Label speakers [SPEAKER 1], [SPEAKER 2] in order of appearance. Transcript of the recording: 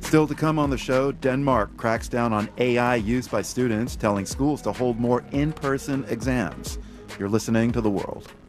[SPEAKER 1] Still to come on the show, Denmark cracks down on AI use by students, telling schools to hold more in-person exams. You're listening to The World.